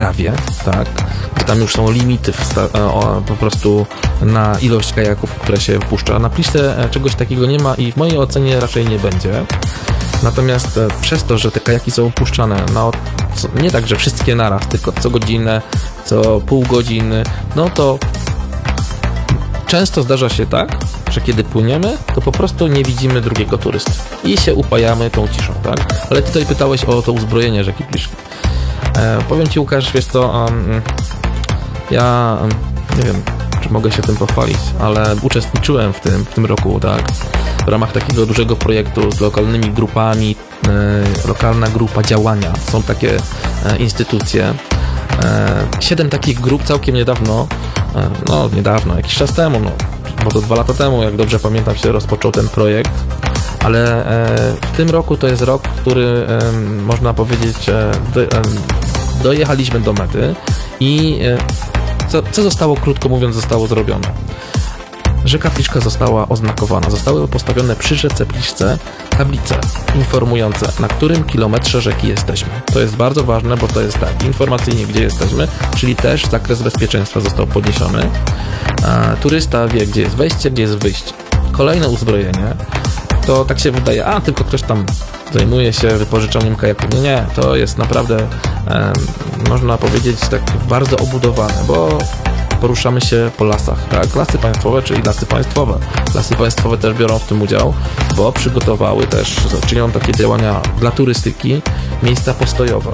Ostrawie, tak, gdzie tam już są limity po prostu na ilość kajaków, które się wpuszcza. Na Pliszce czegoś takiego nie ma i w mojej ocenie raczej nie będzie. Natomiast przez to, że te kajaki są opuszczane nie tak, że wszystkie naraz, tylko co godzinę, co pół godziny, no to często zdarza się tak, że kiedy płyniemy, to po prostu nie widzimy drugiego turysty i się upajamy tą ciszą, tak? Ale tutaj pytałeś o to uzbrojenie rzeki Pliszki. Powiem Ci, Łukasz, wiesz co, ja nie wiem, czy mogę się tym pochwalić, ale uczestniczyłem w tym roku, tak? W ramach takiego dużego projektu z lokalnymi grupami, lokalna grupa działania, są takie instytucje. 7 takich grup całkiem niedawno, jakiś czas temu, bo to 2 lata temu, jak dobrze pamiętam, się rozpoczął ten projekt, ale w tym roku to jest rok, który można powiedzieć, dojechaliśmy do mety i co zostało, krótko mówiąc, zostało zrobione. Rzeka Pliszka została oznakowana. Zostały postawione przy rzece Pliszce tablice informujące, na którym kilometrze rzeki jesteśmy. To jest bardzo ważne, bo to jest tak, informacyjnie gdzie jesteśmy, czyli też zakres bezpieczeństwa został podniesiony. Turysta wie, gdzie jest wejście, gdzie jest wyjście. Kolejne uzbrojenie, to tak się wydaje, tylko ktoś tam zajmuje się wypożyczaniem kajaków. Nie, to jest naprawdę, można powiedzieć, tak bardzo obudowane, bo poruszamy się po lasach, tak? Lasy państwowe, czyli lasy państwowe. Lasy państwowe też biorą w tym udział, bo przygotowały też, czynią takie działania dla turystyki, miejsca postojowe,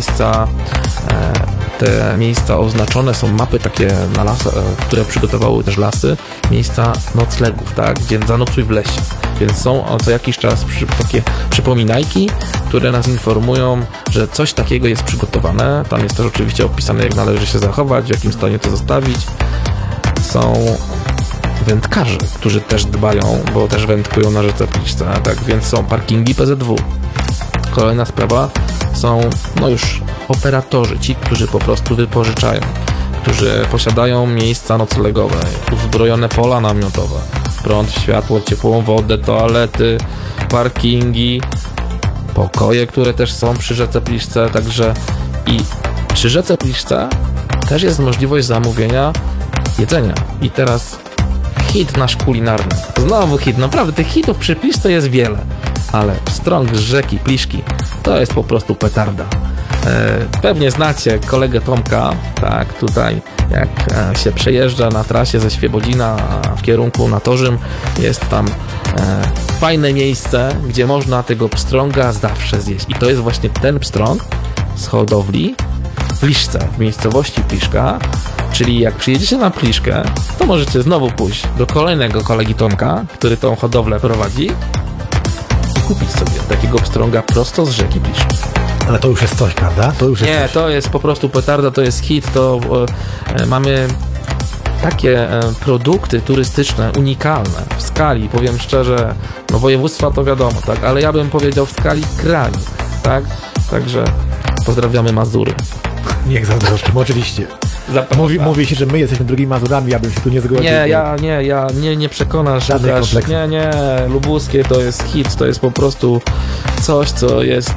te miejsca oznaczone są mapy takie na lasach, które przygotowały też lasy, miejsca noclegów, tak? Gdzie zanocuj w lesie. Więc są co jakiś czas takie przypominajki, które nas informują, że coś takiego jest przygotowane. Tam jest też oczywiście opisane, jak należy się zachować, w jakim stanie to zostawić. Są wędkarze, którzy też dbają, bo też wędkują na rzece Pliszce, tak? Więc są parkingi PZW. Kolejna sprawa są już operatorzy, ci, którzy po prostu wypożyczają, którzy posiadają miejsca noclegowe, uzbrojone pola namiotowe, prąd, światło, ciepłą wodę, toalety, parkingi, pokoje, które też są przy rzece Pliszce, także i przy rzece Pliszce też jest możliwość zamówienia jedzenia. I teraz hit nasz kulinarny. Znowu hit, naprawdę tych hitów przy Pliszce jest wiele, ale pstrąg z rzeki Pliszki to jest po prostu petarda. Pewnie znacie kolegę Tomka, tak, tutaj jak się przejeżdża na trasie ze Świebodzina w kierunku na Torzym, jest tam fajne miejsce, gdzie można tego pstrąga zawsze zjeść. I to jest właśnie ten pstrąg z hodowli w Pliszce, w miejscowości Pliszka, czyli jak przyjedziecie na Pliszkę, to możecie znowu pójść do kolejnego kolegi Tomka, który tą hodowlę prowadzi i kupić sobie takiego pstrąga prosto z rzeki Pliszki. Ale to już jest coś, prawda? To jest po prostu petarda, to jest hit, to mamy takie produkty turystyczne, unikalne w skali, powiem szczerze, województwa to wiadomo, tak, ale ja bym powiedział w skali kraju, tak, także pozdrawiamy Mazury. Niech zazdroszczę, oczywiście. Mówi się, że my jesteśmy drugimi Mazurami, ja bym się tu nie zgodził. Nie przekonasz, nie, lubuskie to jest hit, to jest po prostu coś, co jest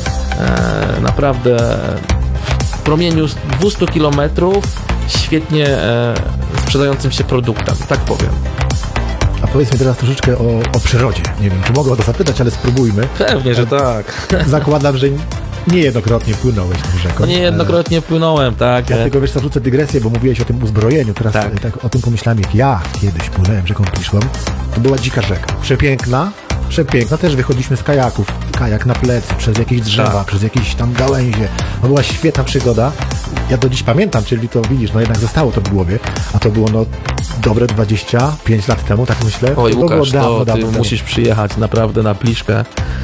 naprawdę w promieniu 200 km świetnie sprzedającym się produktem, tak powiem. A powiedzmy teraz troszeczkę o przyrodzie. Nie wiem, czy mogę o to zapytać, ale spróbujmy. Pewnie, że tak. Zakładam, że niejednokrotnie płynąłeś tą rzeką. Niejednokrotnie płynąłem, tak. Ja tylko wrzucę dygresję, bo mówiłeś o tym uzbrojeniu. Teraz tak o tym pomyślałem, jak ja kiedyś płynąłem rzeką Pliszką, to była dzika rzeka. Przepiękna, też wychodziliśmy z kajaków. Kajak na plecy, przez jakieś drzewa, przez jakieś tam gałęzie. To była świetna przygoda. Ja do dziś pamiętam, czyli to widzisz, jednak zostało to w głowie, a to było dobre 25 lat temu, tak myślę. Oj, Łukasz, ty musisz przyjechać naprawdę na Pliszkę.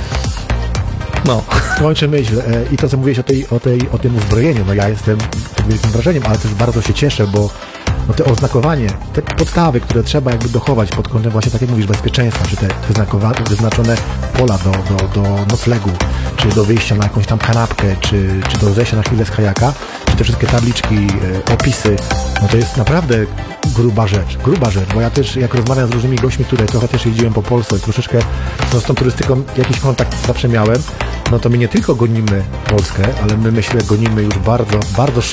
Skończę myśl. I to, co mówiłeś o tym uzbrojeniu, ja jestem pod wielkim wrażeniem, ale też bardzo się cieszę, bo te oznakowanie, te podstawy, które trzeba dochować pod kątem właśnie, tak jak mówisz, bezpieczeństwa, czy te wyznaczone pola do noclegu, czy do wyjścia na jakąś tam kanapkę, czy do zejścia na chwilę z kajaka, czy te wszystkie tabliczki, opisy, to jest naprawdę gruba rzecz, bo ja też, jak rozmawiam z różnymi gośćmi, które trochę też jeździłem po Polsce, troszeczkę z tą turystyką jakiś kontakt zawsze miałem, to my nie tylko gonimy Polskę, ale my, myślę, gonimy już bardzo, bardzo